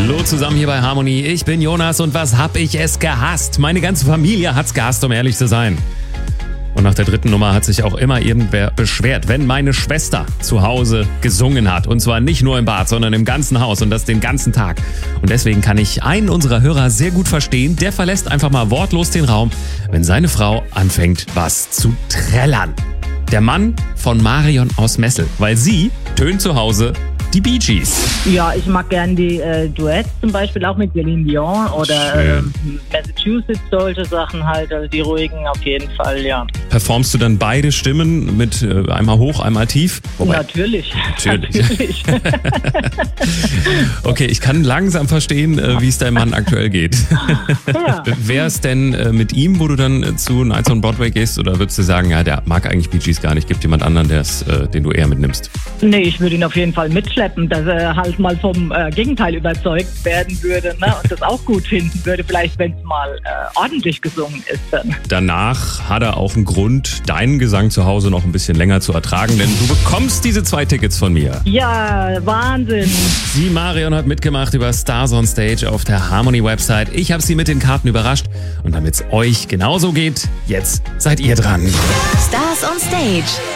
Hallo zusammen hier bei Harmony. Ich bin Jonas und was hab ich es gehasst? Meine ganze Familie hat's gehasst, um ehrlich zu sein. Und nach der dritten Nummer hat sich auch immer irgendwer beschwert, wenn meine Schwester zu Hause gesungen hat. Und zwar nicht nur im Bad, sondern im ganzen Haus und das den ganzen Tag. Und deswegen kann ich einen unserer Hörer sehr gut verstehen. Der verlässt einfach mal wortlos den Raum, wenn seine Frau anfängt, was zu trällern. Der Mann von Marion aus Messel, weil sie tönt zu Hause die Bee Gees. Ja, ich mag gern die Duets, zum Beispiel auch mit Celine Dion oder Massachusetts, solche Sachen halt, also die ruhigen auf jeden Fall, ja. Performst du dann beide Stimmen mit einmal hoch, einmal tief? Natürlich. Okay, ich kann langsam verstehen, wie es deinem Mann aktuell geht. Ja. Wäre es denn mit ihm, wo du dann zu Nights on Broadway gehst, oder würdest du sagen, ja, der mag eigentlich Bee Gees gar nicht, gibt jemand anderen, den du eher mitnimmst? Nee, ich würde ihn auf jeden Fall mitschleppen, dass er halt mal vom Gegenteil überzeugt werden würde, ne? Und das auch gut finden würde, vielleicht wenn es mal ordentlich gesungen ist dann. Danach hat er auch einen Grund, deinen Gesang zu Hause noch ein bisschen länger zu ertragen, denn du bekommst diese 2 Tickets von mir. Ja, Wahnsinn. Sie, Marion, hat mitgemacht über Stars on Stage auf der Harmony-Website. Ich habe sie mit den Karten überrascht und damit es euch genauso geht, jetzt seid ihr dran. Stars on Stage.